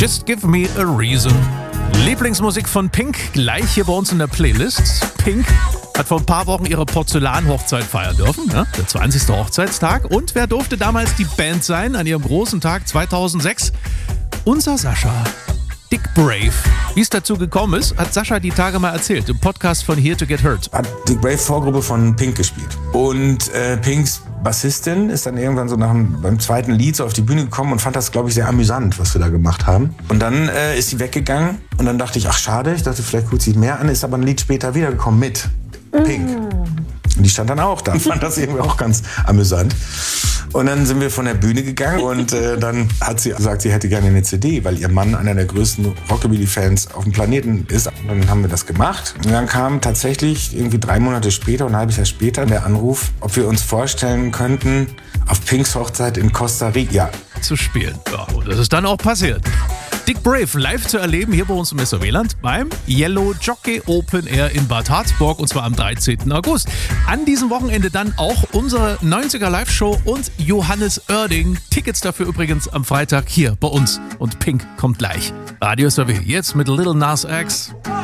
Just Give Me a Reason. Lieblingsmusik von Pink, gleich hier bei uns in der Playlist. Pink hat vor ein paar Wochen ihre Porzellan-Hochzeit feiern dürfen, ja, der 20. Hochzeitstag. Und wer durfte damals die Band sein an ihrem großen Tag 2006? Unser Sascha. Dick Brave. Wie es dazu gekommen ist, hat Sascha die Tage mal erzählt im Podcast von Here to Get Hurt. Hat Dick Brave Vorgruppe von Pink gespielt. Und Pinks Bassistin ist dann irgendwann so beim zweiten Lied so auf die Bühne gekommen und fand das, glaube ich, sehr amüsant, was wir da gemacht haben. Und dann ist sie weggegangen und dann dachte ich, ach schade, ich dachte, vielleicht guckt sie mehr an, ist aber ein Lied später wiedergekommen mit Pink. Und die stand dann auch da, fand das irgendwie auch ganz amüsant. Und dann sind wir von der Bühne gegangen und dann hat sie gesagt, sie hätte gerne eine CD, weil ihr Mann einer der größten Rockabilly-Fans auf dem Planeten ist. Und dann haben wir das gemacht. Und dann kam tatsächlich irgendwie 3 Monate später und ein halbes Jahr später der Anruf, ob wir uns vorstellen könnten, auf Pinks Hochzeit in Costa Rica zu spielen. Ja, und das ist dann auch passiert. Dick Brave live zu erleben hier bei uns im SOW-Land beim Yellow Jockey Open Air in Bad Harzburg und zwar am 13. August. An diesem Wochenende dann auch unsere 90er Live-Show und Johannes Oerding. Tickets dafür übrigens am Freitag hier bei uns und Pink kommt gleich. Radio SOW jetzt mit Lil Nas X.